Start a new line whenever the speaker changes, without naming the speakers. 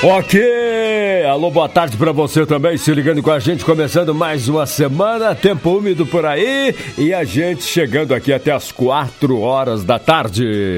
Ok, alô, boa tarde pra você também, se ligando com a gente, começando mais uma semana, tempo úmido por aí, e a gente chegando aqui até as 4 horas da tarde.